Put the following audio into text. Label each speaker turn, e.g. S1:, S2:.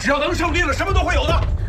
S1: 只要能胜利了，什么都会有的。